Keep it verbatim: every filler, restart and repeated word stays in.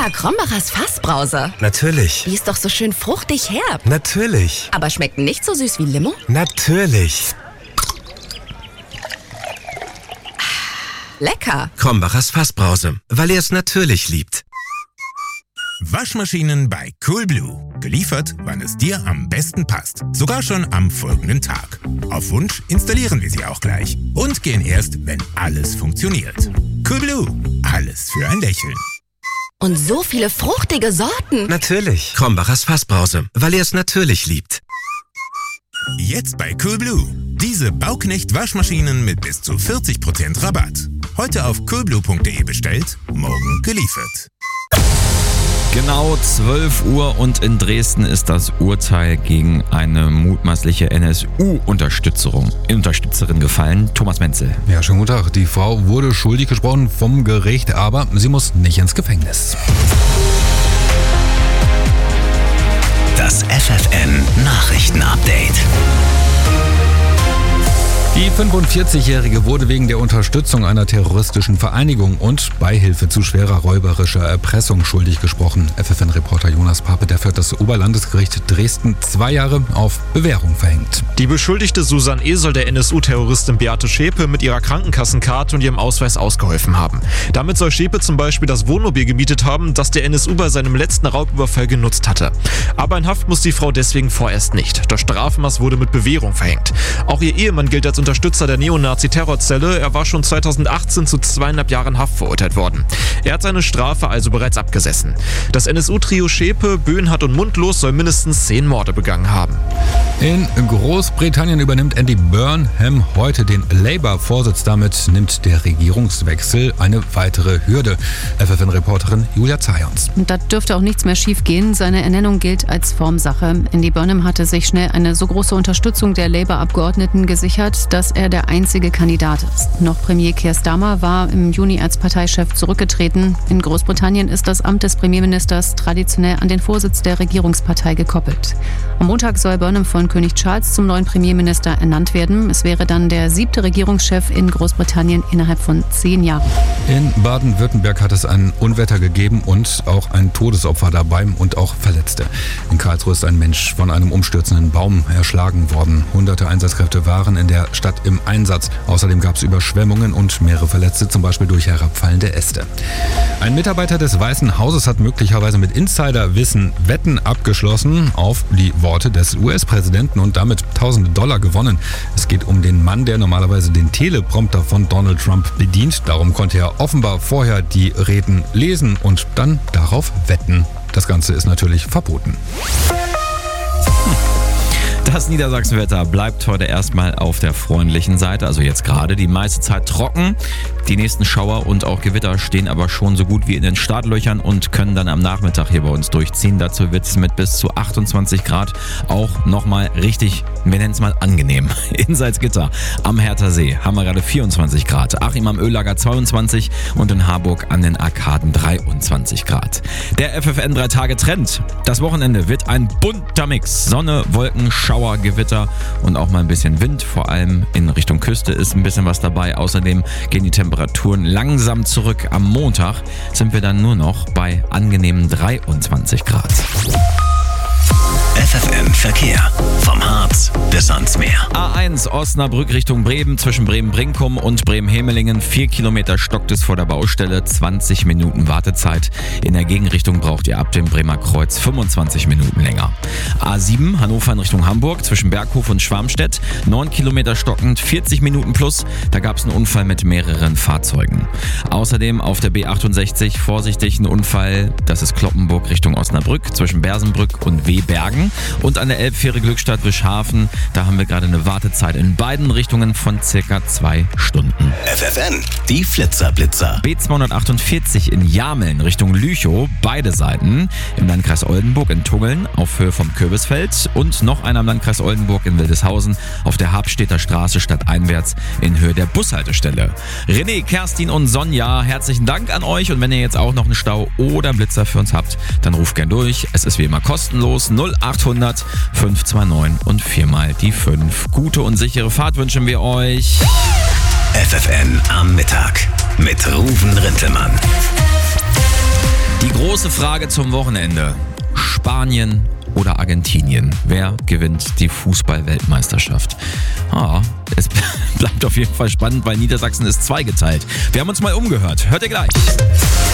Lecker, Krombacher's Fassbrause. Natürlich. Die ist doch so schön fruchtig herb. Natürlich. Aber schmeckt nicht so süß wie Limo? Natürlich. Lecker. Krombacher's Fassbrause, weil er es natürlich liebt. Waschmaschinen bei Coolblue. Geliefert, wann es dir am besten passt. Sogar schon am folgenden Tag. Auf Wunsch installieren wir sie auch gleich. Und gehen erst, wenn alles funktioniert. Coolblue. Alles für ein Lächeln. Und so viele fruchtige Sorten. Natürlich. Krombacher's Fassbrause, weil er es natürlich liebt. Jetzt bei Coolblue. Diese Bauknecht-Waschmaschinen mit bis zu vierzig Prozent Rabatt. Heute auf coolblue punkt de bestellt, morgen geliefert. Genau zwölf Uhr und in Dresden ist das Urteil gegen eine mutmaßliche N S U-Unterstützerin Unterstützerin gefallen. Thomas Menzel. Ja, schönen guten Tag. Die Frau wurde schuldig gesprochen vom Gericht, aber sie muss nicht ins Gefängnis. Das F F N-Nachrichten-Update. Die fünfundvierzigjährige wurde wegen der Unterstützung einer terroristischen Vereinigung und Beihilfe zu schwerer räuberischer Erpressung schuldig gesprochen. F F N-Reporter Jonas Pape, dafür hat das Oberlandesgericht Dresden zwei Jahre auf Bewährung verhängt. Die Beschuldigte Susan E. soll der N S U-Terroristin Beate Schäpe mit ihrer Krankenkassenkarte und ihrem Ausweis ausgeholfen haben. Damit soll Schäpe zum Beispiel das Wohnmobil gemietet haben, das der N S U bei seinem letzten Raubüberfall genutzt hatte. Aber in Haft muss die Frau deswegen vorerst nicht. Das Strafmaß wurde mit Bewährung verhängt. Auch ihr Ehemann gilt als Unterstützer der Neonazi-Terrorzelle. Er war schon zweitausendachtzehn zu zweieinhalb Jahren Haft verurteilt worden. Er hat seine Strafe also bereits abgesessen. Das N S U-Trio Schäpe, Böhnhardt und Mundlos soll mindestens zehn Morde begangen haben. In Großbritannien übernimmt Andy Burnham heute den Labour-Vorsitz. Damit nimmt der Regierungswechsel eine weitere Hürde. F F N-Reporterin Julia Zayons. Und da dürfte auch nichts mehr schief gehen. Seine Ernennung gilt als Formsache. Andy Burnham hatte sich schnell eine so große Unterstützung der Labour-Abgeordneten gesichert, dass er der einzige Kandidat ist. Noch Premier Keir Starmer war im Juni als Parteichef zurückgetreten. In Großbritannien ist das Amt des Premierministers traditionell an den Vorsitz der Regierungspartei gekoppelt. Am Montag soll Burnham von König Charles zum neuen Premierminister ernannt werden. Es wäre dann der siebte Regierungschef in Großbritannien innerhalb von zehn Jahren. In Baden-Württemberg hat es ein Unwetter gegeben und auch ein Todesopfer dabei und auch Verletzte. In Karlsruhe ist ein Mensch von einem umstürzenden Baum erschlagen worden. Hunderte Einsatzkräfte waren in der Stadt im Einsatz. Außerdem gab es Überschwemmungen und mehrere Verletzte, zum Beispiel durch herabfallende Äste. Ein Mitarbeiter des Weißen Hauses hat möglicherweise mit Insiderwissen Wetten abgeschlossen auf die Worte des U S-Präsidenten und damit tausende Dollar gewonnen. Es geht um den Mann, der normalerweise den Teleprompter von Donald Trump bedient. Darum konnte er offenbar vorher die Reden lesen und dann darauf wetten. Das Ganze ist natürlich verboten. Das Niedersachsenwetter bleibt heute erstmal auf der freundlichen Seite, also jetzt gerade die meiste Zeit trocken. Die nächsten Schauer und auch Gewitter stehen aber schon so gut wie in den Startlöchern und können dann am Nachmittag hier bei uns durchziehen. Dazu wird es mit bis zu achtundzwanzig Grad auch nochmal richtig, wir nennen es mal angenehm. In Salzgitter am Hertha See haben wir gerade vierundzwanzig Grad, Achim am Öllager zweiundzwanzig und in Harburg an den Arkaden dreiundzwanzig Grad. Der F F N drei Tage Trend. Das Wochenende wird ein bunter Mix. Sonne, Wolken, Schauer, Gewitter und auch mal ein bisschen Wind. Vor allem in Richtung Küste ist ein bisschen was dabei. Außerdem gehen die Temperaturen langsam zurück. Am Montag sind wir dann nur noch bei angenehmen dreiundzwanzig Grad. F F N Verkehr. Vom Harz bis ans Meer. A eins Osnabrück Richtung Bremen, zwischen Bremen-Brinkum und Bremen-Hemelingen. Vier Kilometer stockt es vor der Baustelle, zwanzig Minuten Wartezeit. In der Gegenrichtung braucht ihr ab dem Bremer Kreuz fünfundzwanzig Minuten länger. A sieben Hannover in Richtung Hamburg, zwischen Berghof und Schwarmstedt. neun Kilometer stockend, vierzig Minuten plus. Da gab es einen Unfall mit mehreren Fahrzeugen. Außerdem auf der B achtundsechzig vorsichtig ein Unfall. Das ist Kloppenburg Richtung Osnabrück, zwischen Bersenbrück und W-Bergen. Und an der Elbfähre Glückstadt-Wischhafen, da haben wir gerade eine Wartezeit in beiden Richtungen von circa zwei Stunden. F F N, die Flitzer-Blitzer. B zweihundertachtundvierzig in Jameln Richtung Lüchow, beide Seiten. Im Landkreis Oldenburg in Tungeln auf Höhe vom Kürbisfeld und noch einer im Landkreis Oldenburg in Wildeshausen auf der Habstedter Straße stadteinwärts in Höhe der Bushaltestelle. René, Kerstin und Sonja, herzlichen Dank an euch und wenn ihr jetzt auch noch einen Stau oder einen Blitzer für uns habt, dann ruft gern durch. Es ist wie immer kostenlos null achthundert fünf zwei neun und viermal die fünf. Gute und sichere Fahrt wünschen wir euch. F F N am Mittag mit Ruven Rintelmann. Die große Große Frage zum Wochenende. Spanien oder Argentinien? Wer gewinnt die Fußball-Weltmeisterschaft? Ah, es bleibt auf jeden Fall spannend, weil Niedersachsen ist zweigeteilt. Wir haben uns mal umgehört. Hört ihr gleich.